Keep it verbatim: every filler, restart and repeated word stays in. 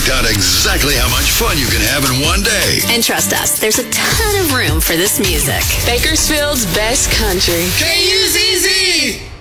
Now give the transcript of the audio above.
worked out exactly how much fun you can have in one day. And trust us, there's a ton of room for this music. Bakersfield's best country. K U Z Z!